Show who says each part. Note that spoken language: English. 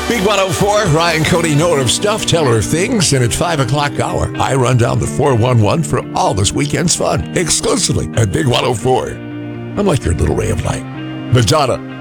Speaker 1: Big 104, Ryan Cody, knower of stuff, teller of things, and at 5 o'clock hour, I run down the 411 for all this weekend's fun, exclusively at Big 104. I'm like your little ray of light. Madonna,